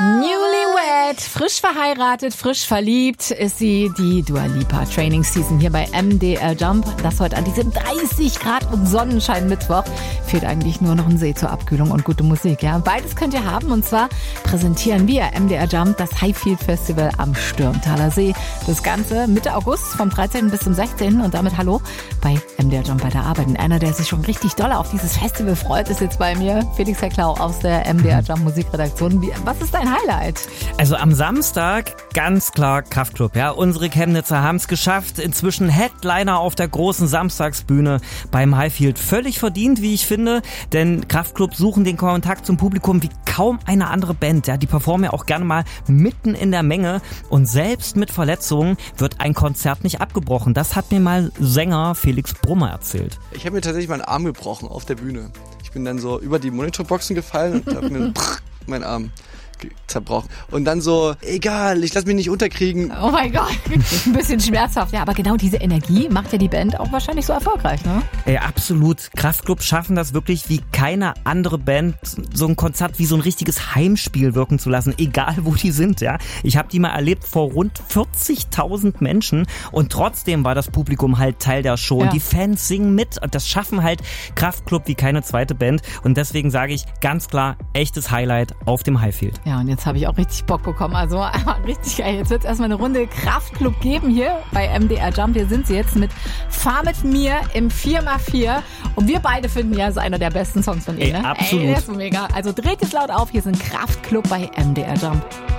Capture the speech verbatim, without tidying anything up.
Newlywed, frisch verheiratet, frisch verliebt ist sie, die Dua Lipa Training Season hier bei M D R Jump. Das heute an diesem dreißig Grad und Sonnenschein Mittwoch. Fehlt eigentlich nur noch ein See zur Abkühlung und gute Musik. Ja, beides könnt ihr haben und zwar präsentieren wir M D R Jump das Highfield Festival am Stürmtaler See. Das Ganze Mitte August vom dreizehnten bis zum sechzehnten und damit hallo bei M D R Jump bei der Arbeit. Und einer, der sich schon richtig doll auf dieses Festival freut, ist jetzt bei mir Felix Herklau aus der M D R Jump Musikredaktion. Wie, was ist dein Highlight? Also am Samstag ganz klar Kraftklub. Ja, unsere Chemnitzer haben es geschafft. Inzwischen Headliner auf der großen Samstagsbühne beim Highfield. Völlig verdient, wie ich finde, denn Kraftklub suchen den Kontakt zum Publikum wie kaum eine andere Band. Ja, die performen ja auch gerne mal mitten in der Menge und selbst mit Verletzungen wird ein Konzert nicht abgebrochen. Das hat mir mal Sänger Felix Brummer erzählt. Ich habe mir tatsächlich meinen Arm gebrochen auf der Bühne. Ich bin dann so über die Monitorboxen gefallen und habe mir meinen Arm zerbrochen. Und dann so, egal, ich lass mich nicht unterkriegen. Oh mein Gott, ein bisschen schmerzhaft. Ja, aber genau diese Energie macht ja die Band auch wahrscheinlich so erfolgreich, ne? Ey, absolut. Kraftklub schaffen das wirklich wie keine andere Band, so ein Konzert wie so ein richtiges Heimspiel wirken zu lassen, egal wo die sind, ja. Ich habe die mal erlebt vor rund vierzigtausend Menschen und trotzdem war das Publikum halt Teil der Show. Ja. Und die Fans singen mit und das schaffen halt Kraftklub wie keine zweite Band und deswegen sage ich ganz klar, echtes Highlight auf dem Highfield. Ja, und jetzt habe ich auch richtig Bock bekommen. Also richtig geil. Jetzt wird es erstmal eine Runde Kraftklub geben hier bei M D R Jump. Hier sind sie jetzt mit Fahr mit mir im vier mal vier. Und wir beide finden ja, es ist einer der besten Songs von ihnen. Ey, ne? absolut. Ey, der ist so mega. Also dreht es laut auf. Hier sind Kraftklub bei M D R Jump.